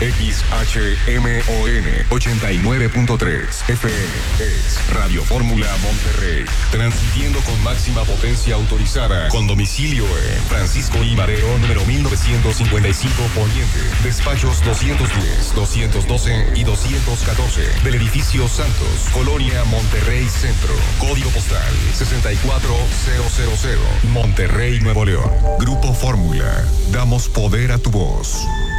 XHMON 89.3 FM es Radio Fórmula Monterrey, transmitiendo con máxima potencia autorizada, con domicilio en Francisco I. Madero, número 1955 Poniente, despachos 210, 212 y 214 del edificio Santos, Colonia Monterrey Centro, código postal 64000, Monterrey, Nuevo León. Grupo Fórmula, damos poder a tu voz.